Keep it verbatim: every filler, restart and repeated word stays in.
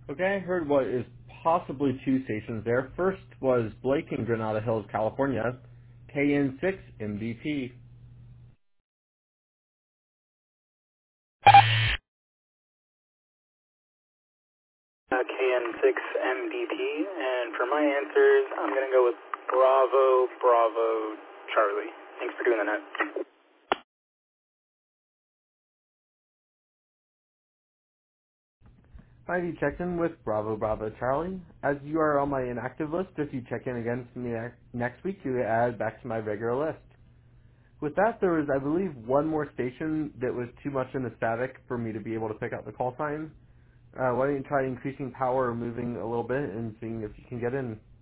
Okay, I heard what is possibly two stations there. First was Blake in Granada Hills, California, K N six M V P. Uh, K N six M D P, and for my answers, I'm going to go with Bravo, Bravo, Charlie. Thanks for doing the net. Hi, you checked in with Bravo Bravo Charlie. As you are on my inactive list, if you check in again for me ne- next week, you get added back to my regular list. With that, there was, I believe, one more station that was too much in the static for me to be able to pick up the call sign. Uh, why don't you try increasing power or moving a little bit and seeing if you can get in?